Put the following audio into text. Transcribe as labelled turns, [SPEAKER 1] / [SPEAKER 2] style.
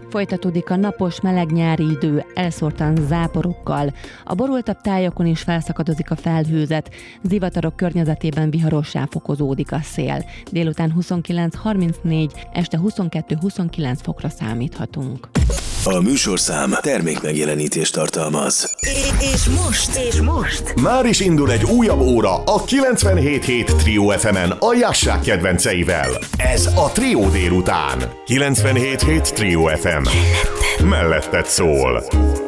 [SPEAKER 1] Folytatódik a napos, meleg nyári idő, elszórtan záporokkal. A borultabb tájakon is felszakadozik a felhőzet, zivatarok környezetében viharossá fokozódik a szél. Délután 29-34, este 22-29 fokra számíthatunk.
[SPEAKER 2] A műsorszám termékmegjelenítést tartalmaz.
[SPEAKER 3] És most
[SPEAKER 4] már is indul egy újabb óra a 97.7 Trio FM-en a Jassák kedvenceivel. Ez a Trio délután. 97.7 Trio FM. Melletted szól.